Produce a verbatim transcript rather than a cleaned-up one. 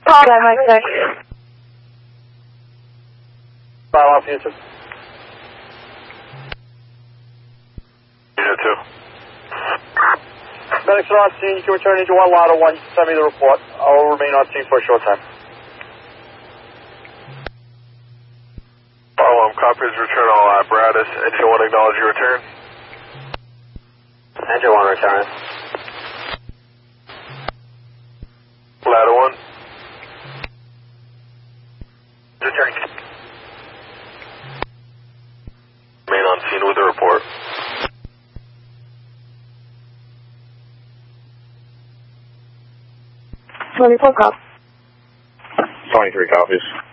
Time, Mike six. File off Houston. Unit two. Medics are on scene. You can return into one Lotto one. You can send me the report. I'll remain on scene for a short time. Oh, um, copies, return all apparatus. Engine one, acknowledge your return. Engine one, return. Ladder one. Return. Remain on scene with a report. twenty-four cops. twenty-three copies.